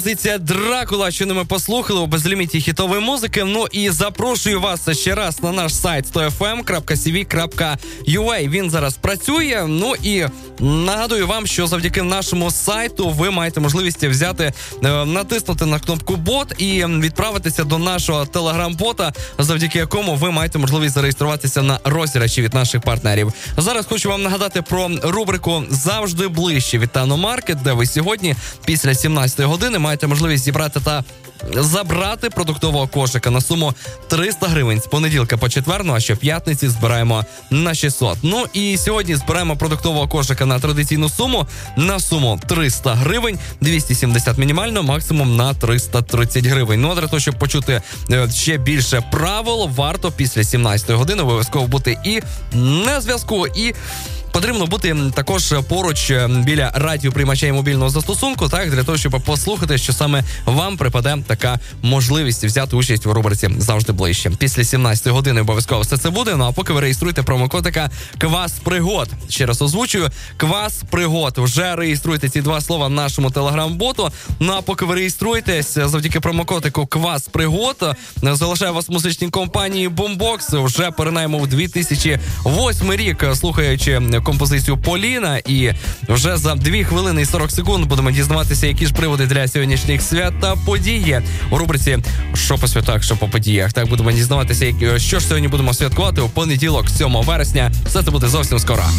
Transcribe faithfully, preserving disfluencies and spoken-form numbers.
Позиція Дракула, що не ми послухали у безліміті хітової музики. Ну і запрошую вас ще раз на наш сайт сто еф ем крапка сі ві крапка ю а. Він зараз працює. Ну і нагадую вам, що завдяки нашому сайту ви маєте можливість взяти, натиснути на кнопку бот і відправитися до нашого телеграм-бота, завдяки якому ви маєте можливість зареєструватися на розіграші від наших партнерів. Зараз хочу вам нагадати про рубрику «Завжди ближче» від Тано-Маркет, де ви сьогодні після сімнадцятої години маєте можливість зібрати та забрати продуктового кошика на суму триста гривень з понеділка по четвер, ну а щоп'ятниці збираємо на шістсот. Ну і сьогодні збираємо продуктового кошика на традиційну суму, на суму триста гривень, двісті сімдесят мінімально, максимум на триста тридцять гривень. Ну а для того, щоб почути ще більше правил, варто після сімнадцятої години обов'язково бути і на зв'язку, і потрібно бути також поруч біля радіоприймача і мобільного застосунку, так, для того, щоб послухати, що саме вам припаде така можливість взяти участь у рубриці «Завжди ближче». Після сімнадцятої години обов'язково все це буде, ну а поки ви реєструєте промокодика «Квас Пригод». Ще раз озвучую, «Квас Пригод». Вже реєструйте ці два слова в нашому телеграм-боту. Ну а поки ви реєструєтесь, завдяки промокодику «Квас Пригод», залишаю вас в музичній компанії Boombox. Вже перенаємо в дві тисячі восьмий рік, слухаючи композицію Поліна, і вже за дві хвилини і сорок секунд будемо дізнаватися, які ж приводи для сьогоднішніх свят та події у рубриці «Що по святах, що по подіях». Так, будемо дізнаватися, що ж сьогодні будемо святкувати у понеділок, сьомого вересня. Все це буде зовсім скоро.